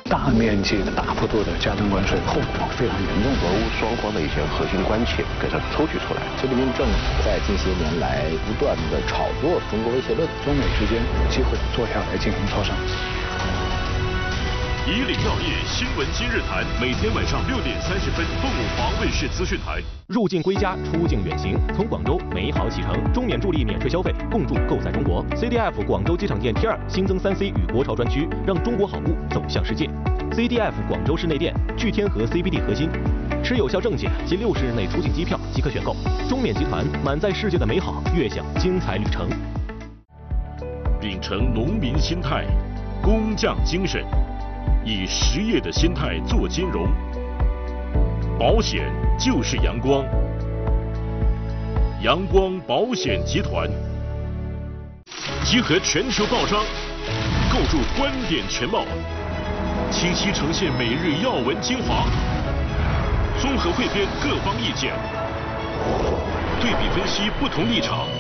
大面积的、大幅度的加征关税，后果非常严重。 俄乌双方的一些核心关切给它抽取出来。 习近平政府在近些年来不断的炒作中国威胁论， 中美之间有机会坐下来进行磋商。 以岭药业新闻今日谈，每天晚上6点30分，凤凰卫视资讯台。 入境归家，出境远行，从广州美好启程，中免助力免税消费，共筑购在中国。CDF 广州机场店 T2新增3C 与国潮专区，让中国好物走向世界。CDF 广州市内店聚天河 CBD 核心，持有效证件及60日内出境机票即可选购。中免集团满载世界的美好，悦享精彩旅程。 秉承农民心态，工匠精神。以实业的心态做金融，保险就是阳光，阳光保险集团集合全球报章，构筑观点全貌，清晰呈现每日要闻精华，综合汇编各方意见，对比分析不同立场。